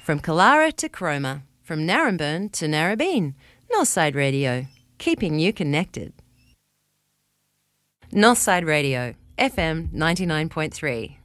From Kalara to Cromer, from Narembeen to Narrabeen, Northside Radio, keeping you connected. Northside Radio, FM 99.3.